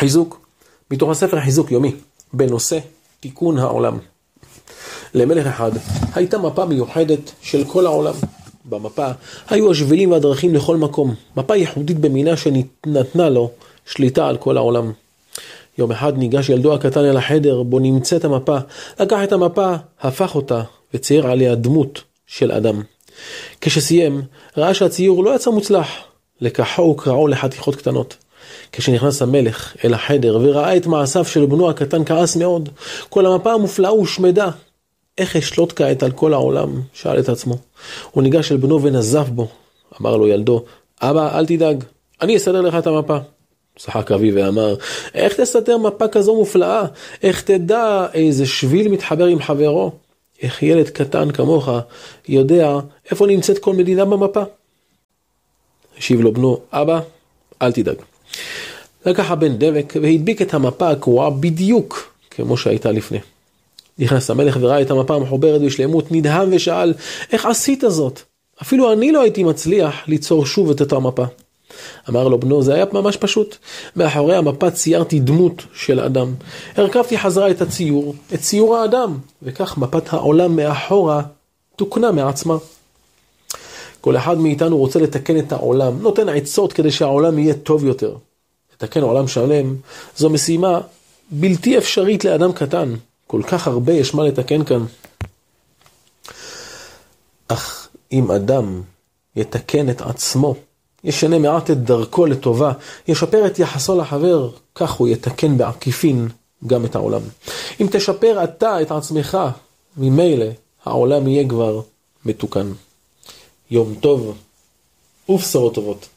חיזוק, מתוך הספר חיזוק יומי, בנושא תיקון העולם. למלך אחד הייתה מפה מיוחדת של כל העולם. במפה היו השבילים והדרכים לכל מקום, מפה ייחודית במינה שנתנה לו שליטה על כל העולם. יום אחד ניגש ילדו הקטן אל החדר בו נמצאת המפה, לקח את המפה, הפך אותה וצייר עליה דמות של אדם. כשסיים, ראה שהציור לא יצא מוצלח, לקחו וקרעו לחתיכות קטנות. כשנכנס המלך אל החדר וראה את מעשיו של בנו הקטן כעס מאוד. כל המפה המופלאה הושמדה. איך אשלוט כעת על כל העולם? שאל את עצמו. הוא ניגש אל בנו ונזף בו. אמר לו ילדו, אבא אל תדאג, אני אסדר לך את המפה. צחק אבי ואמר, איך תסדר מפה כזו מופלאה? איך תדע איזה שביל מתחבר עם חברו? איך ילד קטן כמוך יודע איפה נמצאת כל מדינה במפה? השיב לו בנו, אבא אל תדאג. לקח הבן דבק והדביק את המפה הקרועה בדיוק כמו שהייתה לפני. נכנס המלך וראה את המפה המחוברת בשלמות, נדהם ושאל, איך עשית זאת? אפילו אני לא הייתי מצליח ליצור שוב את אותה מפה. אמר לו בנו, זה היה ממש פשוט. מאחורי המפה ציירתי דמות של אדם. הרכבתי חזרה את הציור, את ציור האדם, וכך מפת העולם מאחורה תוקנה מעצמה. כל אחד מאיתנו רוצה לתקן את העולם, נותן עצות כדי שהעולם יהיה טוב יותר. לתקן עולם שלם, זו משימה בלתי אפשרית לאדם קטן. כל כך הרבה יש מה לתקן כאן. אך אם אדם יתקן את עצמו, ישנה מעט את דרכו לטובה, ישפר את יחסו לחבר, כך הוא יתקן בעקיפין גם את העולם. אם תשפר אתה את עצמך, ממילא העולם יהיה כבר מתוקן. יום טוב ובשורות טובות.